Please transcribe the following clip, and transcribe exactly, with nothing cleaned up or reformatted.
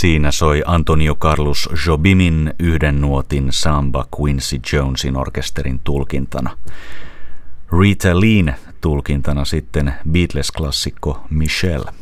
Siinä soi Antonio Carlos Jobimin yhden nuotin samba Quincy Jonesin orkesterin tulkintana. Rita Leen tulkintana sitten Beatles-klassikko Michelle.